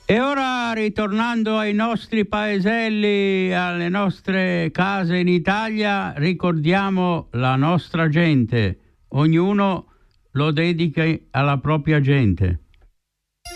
E ora, ritornando ai nostri paeselli, alle nostre case in Italia, ricordiamo la nostra gente. Ognuno lo dedichi alla propria gente.